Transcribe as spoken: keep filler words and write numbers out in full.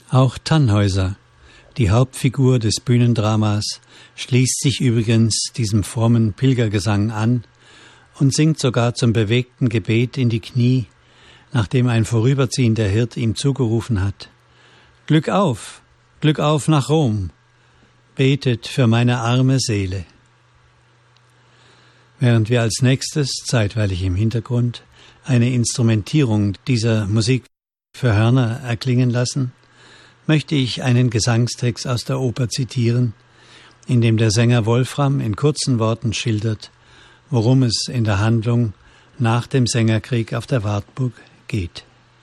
Auch Tannhäuser, die Hauptfigur des Bühnendramas, schließt sich übrigens diesem frommen Pilgergesang an und singt sogar zum bewegten Gebet in die Knie, nachdem ein vorüberziehender Hirt ihm zugerufen hat: Glück auf, Glück auf nach Rom, betet für meine arme Seele. Während wir als nächstes, zeitweilig im Hintergrund, eine Instrumentierung dieser Musik für Hörner erklingen lassen, möchte ich einen Gesangstext aus der Oper zitieren, in dem der Sänger Wolfram in kurzen Worten schildert, worum es in der Handlung nach dem Sängerkrieg auf der Wartburg geht.